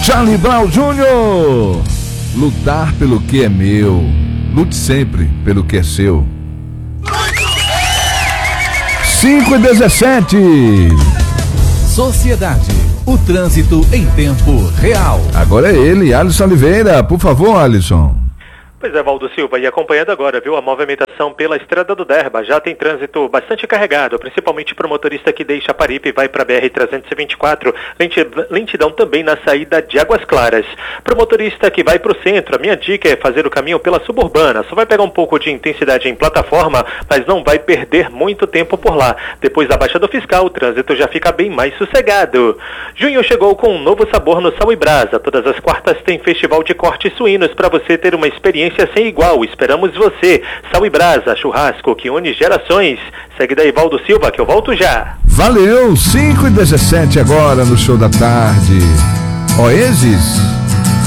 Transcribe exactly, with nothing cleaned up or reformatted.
Charlie Brown Júnior Lutar pelo que é meu. Lute sempre pelo que é seu. cinco e dezessete. Sociedade. O trânsito em tempo real. Agora é ele, Alisson Oliveira. Por favor, Alisson. Pois é, Valdo Silva, e acompanhando agora, viu, a movimentação pela Estrada do Derba, já tem trânsito bastante carregado, principalmente para o motorista que deixa Paripe e vai para a B R trezentos e vinte e quatro, lentidão também na saída de Águas Claras. Para o motorista que vai para o centro, a minha dica é fazer o caminho pela suburbana, só vai pegar um pouco de intensidade em plataforma, mas não vai perder muito tempo por lá. Depois da Baixa do Fiscal, o trânsito já fica bem mais sossegado. Junho chegou com um novo sabor no Sal e Brasa, todas as quartas tem festival de cortes suínos para você ter uma experiência sem igual. Esperamos você. Sal e Brasa, churrasco que une gerações. Segue daí, Valdo Silva, que eu volto já. Valeu, cinco e dezessete agora no Show da Tarde. Oasis.